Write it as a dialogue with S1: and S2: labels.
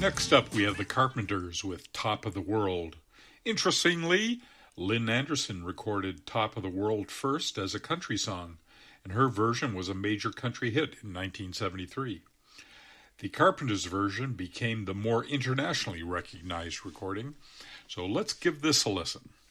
S1: Next up, we have the Carpenters with Top of the World. Interestingly, Lynn Anderson recorded Top of the World first as a country song, and her version was a major country hit in 1973. The Carpenters version became the more internationally recognized recording, so let's give this a listen.